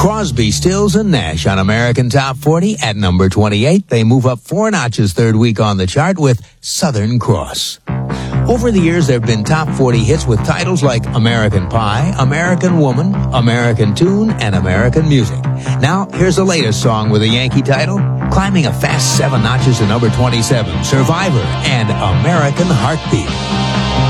Crosby, Stills, and Nash on American Top 40 at number 28. They move up 4 notches third week on the chart with Southern Cross. Over the years, there have been top 40 hits with titles like American Pie, American Woman, American Tune, and American Music. Now, here's the latest song with a Yankee title, climbing a fast 7 notches to number 27, Survivor and American Heartbeat.